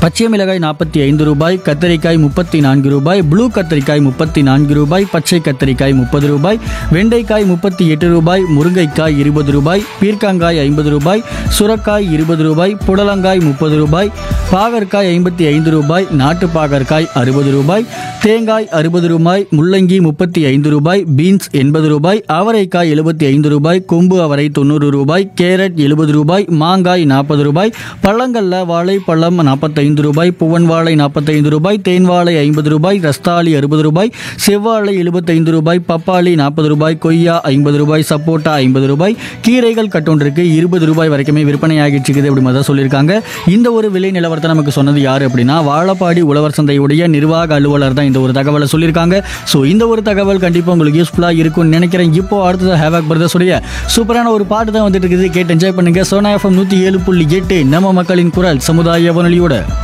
பச்சை மிளகாய் 45 ரூபாய், கத்தரிக்காய் 34 ரூபாய், ப்ளூ கத்தரிக்காய் 34 ரூபாய், பச்சை கத்தரிக்காய் 30 ரூபாய், வெண்டைக்காய் 38 ரூபாய், முருங்கைக்காய் 20 ரூபாய், பீர்க்கங்காய் 50 ரூபாய், சுரக்காய் 20 ரூபாய், புடலங்காய் 30 ரூபாய், பாகற்காய் 55 ரூபாய், நாட்டு பாகற்காய் 60 ரூபாய், தேங்காய் 60 ரூபாய், முள்ளங்கி 35 ரூபாய், பீன்ஸ் 80 ரூபாய், அவரைக்காய் 75 ரூபாய், கொம்பு அவரை 90 ரூபாய், கேரட் 70 ரூபாய், மாங்காய் 40 ரூபாய், பழங்கள்ல வாழைப்பழம் 45 ரூபாய், புவன் வாழை 45 ரூபாய், தேன் வாழை 50 ரூபாய், ரஸ்தாளி 60 ரூபாய், செவ்வாழை 75 ரூபாய், பப்பாளி 40 ரூபாய், கொய்யா 50 ரூபாய், சப்போட்டா 50 ரூபாய், கீரைகள் கட்டொன்றுக்கு 20 ரூபாய் வரைக்குமே விற்பனை ஆகிட்டு இருக்குது அப்படி மாதிரி சொல்லியிருக்காங்க. இந்த ஒரு விலை நிலவரத்தை நமக்கு சொன்னது யாரு அப்படின்னா வாழப்பாடி உழவர் சந்தையுடைய நிர்வாக அலுவலர் தான் இந்த ஒரு தகவலை சொல்லியிருக்காங்க. ஸோ இந்த ஒரு தகவல் கண்டிப்பாக உங்களுக்கு யூஸ்ஃபுல்லாக இருக்கும்னு நினைக்கிறேன். இப்போ அடுத்தது ஹேவாக் பிரதர்ஸுடைய சூப்பரான ஒரு பாட்டு தான் வந்துட்டு இருக்குது. கேட்டு என்ஜாய் பண்ணுங்க. சோனா எஃப்எம் 107.8 நம்ம மக்களின் குரல் சமுதாய வானொலியோட